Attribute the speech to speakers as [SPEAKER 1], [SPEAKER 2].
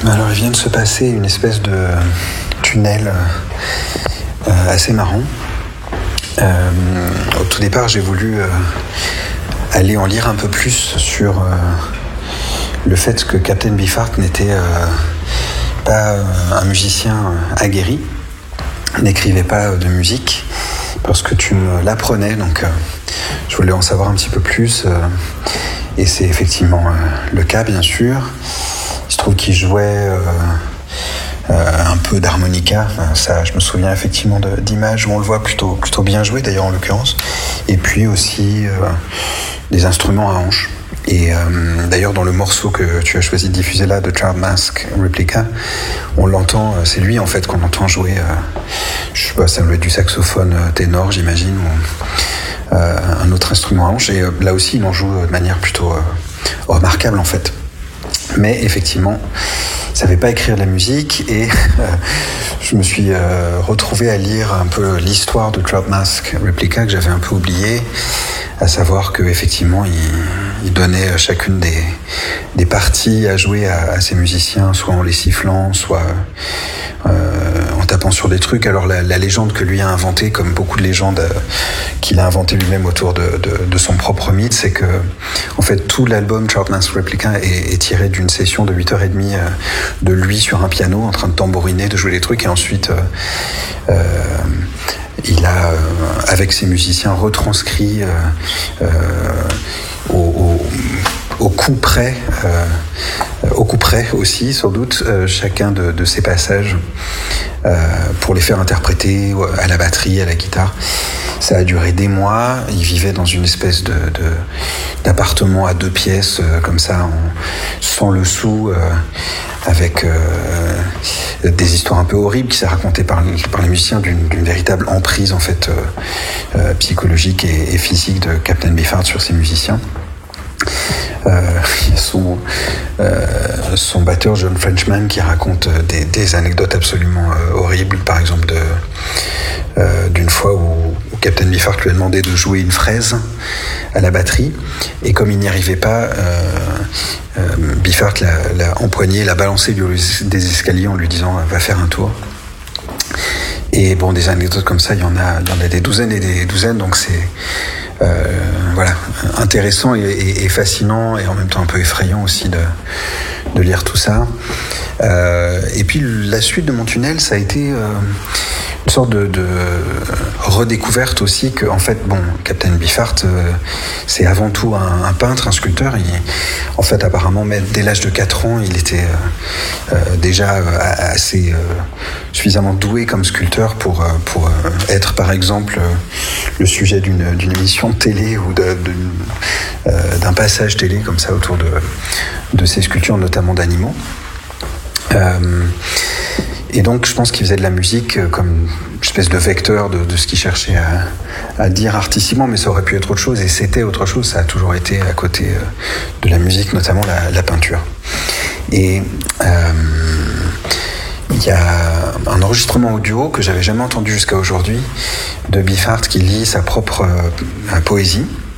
[SPEAKER 1] Alors, il vient de se passer une espèce de tunnel assez marrant. Au tout départ, j'ai voulu aller en lire un peu plus sur le fait que Captain Beefheart n'était pas un musicien aguerri, n'écrivait pas de musique, parce que tu me l'apprenais, donc je voulais en savoir un petit peu plus, et c'est effectivement le cas, bien sûr. Il se trouve qu'il jouait un peu d'harmonica, ça, je me souviens effectivement d'images où on le voit plutôt bien joué, d'ailleurs en l'occurrence, et puis aussi des instruments à hanches. Et d'ailleurs dans le morceau que tu as choisi de diffuser là, de Child Mask Replica, on l'entend, c'est lui en fait qu'on entend jouer, je sais pas, ça doit être du saxophone ténor j'imagine, ou un autre instrument à hanches, et là aussi il en joue de manière plutôt remarquable en fait. Mais effectivement, il savait pas écrire de la musique, et je me suis retrouvé à lire un peu l'histoire de Child Mask Replica que j'avais un peu oublié, à savoir qu'effectivement il donnait chacune des parties à jouer à ses musiciens, soit en les sifflant, soit en tapant sur des trucs. Alors la légende que lui a inventée, comme beaucoup de légendes qu'il a inventées lui-même autour de son propre mythe, c'est que en fait tout l'album Child Mask Replica est tiré d'une session de 8h30 de lui sur un piano en train de tambouriner, de jouer des trucs, et ensuite il a, avec ses musiciens, retranscrit au coup près aussi, sans doute, chacun de ces passages pour les faire interpréter à la batterie, à la guitare. Ça a duré des mois. Il vivait dans une espèce d'appartement à 2 pièces, comme ça, sans le sou, avec des histoires un peu horribles qui sont racontées par les musiciens d'une véritable emprise en fait psychologique et physique de Captain Beefheart sur ses musiciens. Son batteur John Frenchman qui raconte des anecdotes absolument horribles, par exemple d'une fois où Captain Beefheart lui a demandé de jouer une fraise à la batterie, et comme il n'y arrivait pas, Beefheart l'a empoigné, l'a balancé des escaliers en lui disant « va faire un tour ». Et bon, des anecdotes comme ça, il y en a des douzaines et des douzaines, donc c'est voilà, intéressant et fascinant, et en même temps un peu effrayant aussi de lire tout ça. Et puis la suite de mon tunnel, ça a été une sorte de redécouverte aussi que, en fait, bon, Captain Beefheart, c'est avant tout un peintre, un sculpteur. En fait, apparemment, dès l'âge de 4 ans, il était déjà assez suffisamment doué comme sculpteur pour être, par exemple, le sujet d'une émission de télé ou d'un passage télé comme ça autour de ces sculptures, notamment d'animaux. Et donc je pense qu'il faisait de la musique comme une espèce de vecteur de ce qu'il cherchait à dire artistiquement, mais ça aurait pu être autre chose, et c'était autre chose. Ça a toujours été à côté de la musique, notamment la peinture. Et il y a un enregistrement audio que j'avais jamais entendu jusqu'à aujourd'hui de Beefheart qui lit sa propre poésie.